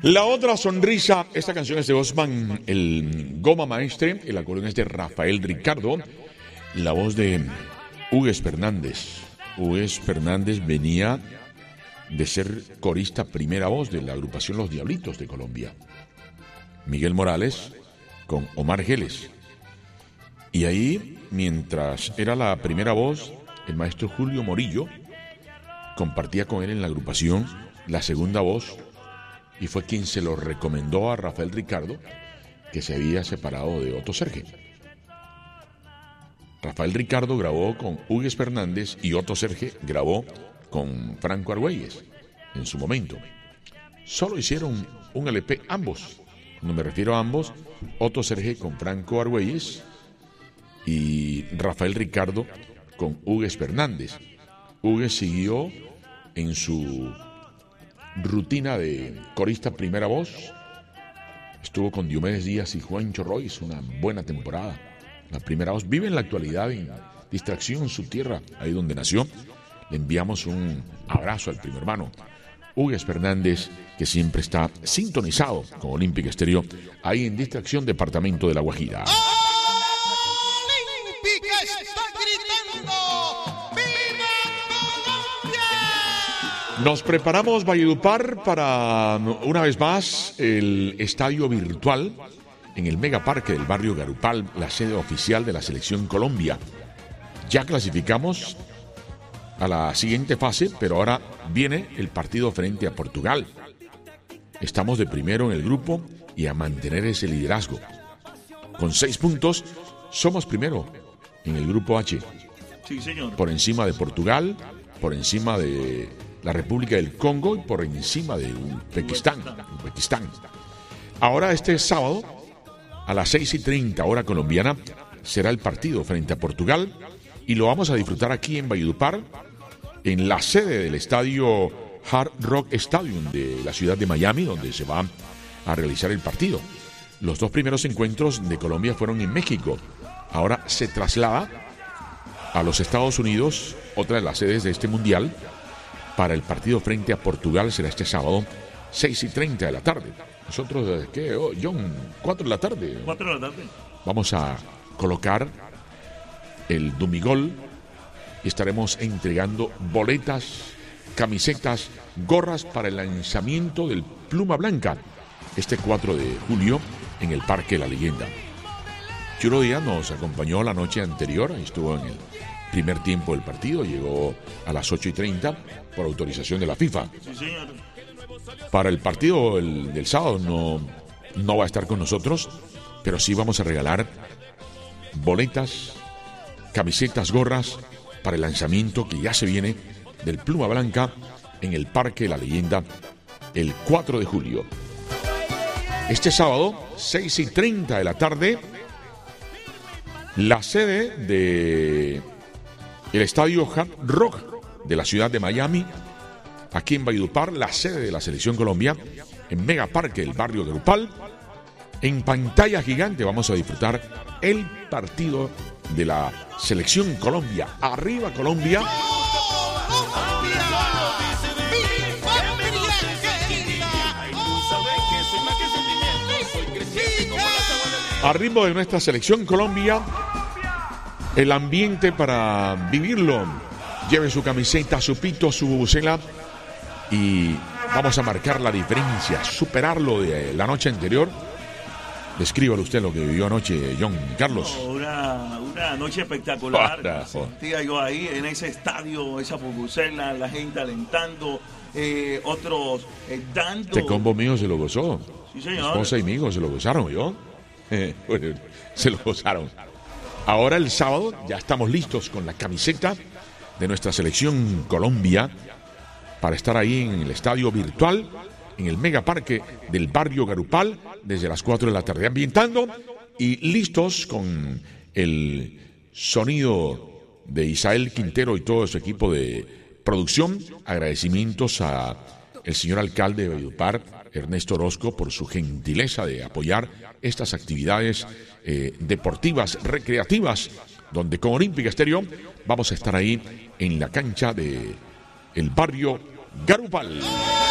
La otra sonrisa, esta canción es de Osman, el Goma Maestre, el acordeón es de Rafael Ricardo, la voz de Hugues Fernández. Hugues Fernández venía de ser corista primera voz de la agrupación Los Diablitos de Colombia. Miguel Morales con Omar Geles. Y ahí, mientras era la primera voz, el maestro Julio Morillo compartía con él en la agrupación la segunda voz y fue quien se lo recomendó a Rafael Ricardo, que se había separado de Otto Serge. Rafael Ricardo grabó con Hugues Fernández y Otto Serge grabó con Franco Argüelles en su momento. Solo hicieron un LP ambos. Cuando me refiero a ambos, Otto Serge con Franco Argüelles y Rafael Ricardo con Hugues Fernández. Hugues siguió en su rutina de corista primera voz. Estuvo con Diomedes Díaz y Juancho Royce una buena temporada. La primera voz vive en la actualidad en Distracción, su tierra, ahí donde nació. Le enviamos un abrazo al primo hermano Hugues Fernández, que siempre está sintonizado con Olímpica Estéreo, ahí en Distracción, departamento de La Guajira. Olímpica está gritando ¡Viva Colombia! Nos preparamos, Valledupar, para una vez más el estadio virtual en el Megaparque del barrio Garupal, la sede oficial de la Selección Colombia. Ya clasificamos a la siguiente fase, pero ahora viene el partido frente a Portugal. Estamos de primero en el grupo y a mantener ese liderazgo. Con 6 puntos, somos primero en el grupo H. Sí, señor. Por encima de Portugal, por encima de la República del Congo y por encima de Uzbekistán. Ahora este sábado, a las 6:30 hora colombiana, será el partido frente a Portugal y lo vamos a disfrutar aquí en Valledupar, en la sede del estadio Hard Rock Stadium de la ciudad de Miami, donde se va a realizar el partido. Los 2 primeros encuentros de Colombia fueron en México. Ahora se traslada a los Estados Unidos, otra de las sedes de este mundial, para el partido frente a Portugal. Será este sábado, 6:30 de la tarde. Nosotros, ¿qué? Oh, John, 4 de la tarde. 4 de la tarde. Vamos a colocar el Dumigol y estaremos entregando boletas, camisetas, gorras para el lanzamiento del Pluma Blanca este 4 de julio en el Parque La Leyenda. Churo Díaz nos acompañó la noche anterior, estuvo en el primer tiempo del partido, llegó a las 8:30 por autorización de la FIFA. Sí, señor. Para el partido del sábado no va a estar con nosotros, pero sí vamos a regalar boletas, camisetas, gorras para el lanzamiento que ya se viene del Pluma Blanca en el Parque La Leyenda el 4 de julio. Este sábado, 6:30 de la tarde, la sede de el estadio Hard Rock de la ciudad de Miami, aquí en Valledupar, la sede de la Selección Colombia, en Megaparque del barrio Garupal. En pantalla gigante vamos a disfrutar el partido de la Selección Colombia. ¡Arriba Colombia! A ritmo de nuestra Selección Colombia, el ambiente para vivirlo. Lleve su camiseta, su pito, su bubucela y vamos a marcar la diferencia, superarlo de la noche anterior. Descríbalo usted lo que vivió anoche, John Carlos. Una noche espectacular. Carajo. Sentía yo ahí en ese estadio, esa bubucela, la gente alentando, otros dando. Este combo mío se lo gozó. Sí, señor. Esposa y mi hijo se lo gozaron, ¿yo? Bueno, se lo gozaron. Ahora el sábado ya estamos listos con la camiseta de nuestra Selección Colombia para estar ahí en el estadio virtual, en el Megaparque del barrio Garupal, desde las 4 de la tarde, ambientando y listos con el sonido de Isael Quintero y todo su equipo de producción. Agradecimientos a el señor alcalde de Valledupar, Ernesto Orozco, por su gentileza de apoyar estas actividades deportivas, recreativas, donde con Olímpica Estéreo vamos a estar ahí en la cancha de el barrio Garupal.